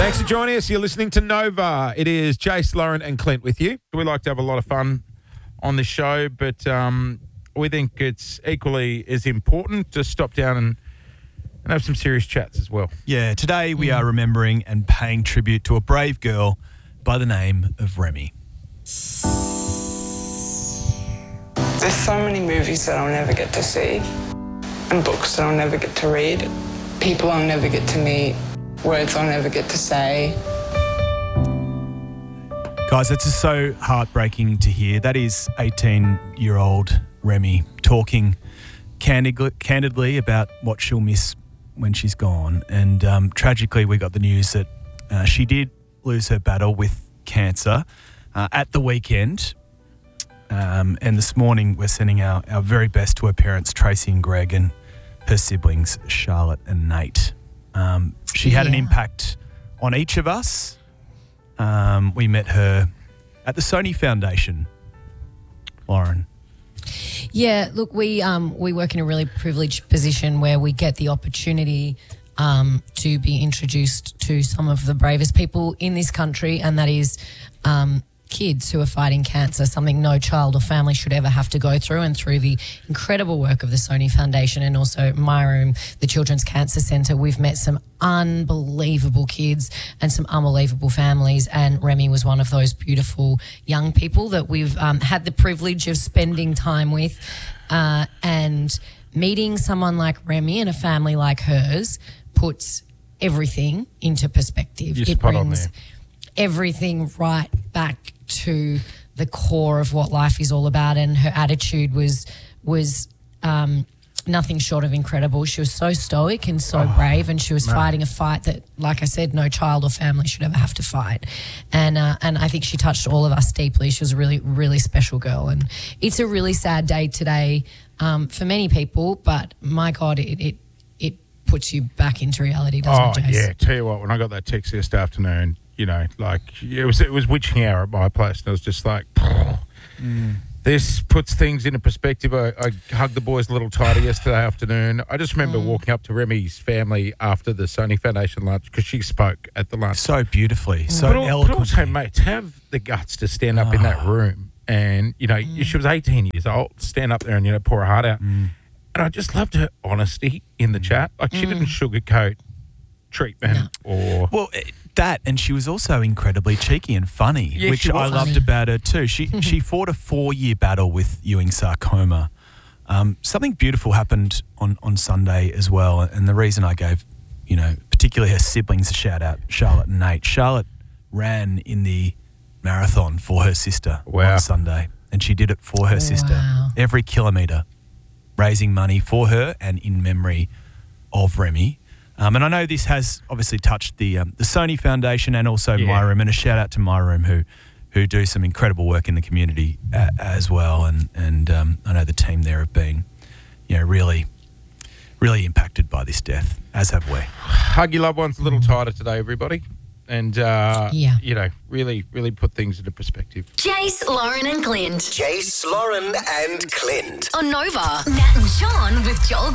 Thanks for joining us. You're listening to Nova. It is Jace, Lauren and Clint with you. We like to have a lot of fun on this show, but we think it's equally as important to stop down and have some serious chats as well. Yeah, today we are remembering and paying tribute to a brave girl by the name of Remy. There's so many movies that I'll never get to see, and books that I'll never get to read, people I'll never get to meet, words I'll never get to say. Guys, it's just so heartbreaking to hear. That is 18-year-old Remy talking candidly about what she'll miss when she's gone. And tragically, we got the news that she did lose her battle with cancer at the weekend. And this morning, we're sending our very best to her parents, Tracy and Greg, and her siblings, Charlotte and Nate. She had an impact on each of us. We met her at the Sony Foundation, Lauren. Yeah, look, we work in a really privileged position where we get the opportunity to be introduced to some of the bravest people in this country, and that is kids who are fighting cancer, something no child or family should ever have to go through. And through the incredible work of the Sony Foundation and also My Room, the Children's Cancer Centre, we've met some unbelievable kids and some unbelievable families. And Remy was one of those beautiful young people that we've had the privilege of spending time with. And meeting someone like Remy and a family like hers puts everything into perspective. You're it spot on brings there. everything right back to the core of what life is all about, and her attitude was nothing short of incredible. She was so stoic and so brave, and she was fighting a fight that, like I said, no child or family should ever have to fight. And I think she touched all of us deeply. She was a really, really special girl, and it's a really sad day today for many people. But my God, it puts you back into reality, doesn't it, Jace? Yeah. Tell you what, when I got that text yesterday afternoon, you know, like it was witching hour at my place, and I was just like, this puts things into perspective. I hugged the boys a little tighter yesterday afternoon. I just remember walking up to Remy's family after the Sony Foundation lunch because she spoke at the lunch. So beautifully, so But eloquently. also, mate, to have the guts to stand up in that room and, you know, she was 18 years old, stand up there and, you know, pour her heart out. And I just loved her honesty in the chat. Like, she didn't sugarcoat treatment or... Well, that, and she was also incredibly cheeky and funny, Yeah, which she I was. loved about her too. She fought a 4-year battle with Ewing sarcoma. Something beautiful happened on Sunday as well, and the reason I gave, you know, particularly her siblings a shout out, Charlotte and Nate. Charlotte ran in the marathon for her sister on Sunday, and she did it for her sister every kilometre, raising money for her and in memory of Remy. And I know this has obviously touched the Sony Foundation and also My Room, and a shout out to My Room who do some incredible work in the community as well. And I know the team there have been, you know, really, really impacted by this death, as have we. Hug your loved ones a little tighter today, everybody. And, you know, really, really put things into perspective. Jace, Lauren and Clint. Jace, Lauren and Clint. On Nova. Nat and Sean with Joel